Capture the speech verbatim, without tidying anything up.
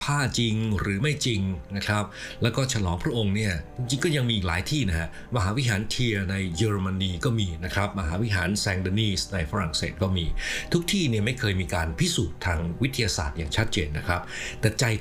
ผ้าจริงหรือไม่จริงนะครับแล้วก็ฉลองพระองค์เนี่ยจริงๆก็ยังมีอีกหลายที่นะฮะมหาวิหารเทียร์ในเยอรมนีก็มีนะครับมหาวิหารแซงเดนีสในฝรั่งเศสก็มีทุกที่เนี่ยไม่เคยมีการพิสูจน์ทางวิทยาศาสตร์อย่างชัดเจนนะครับแต่ใจ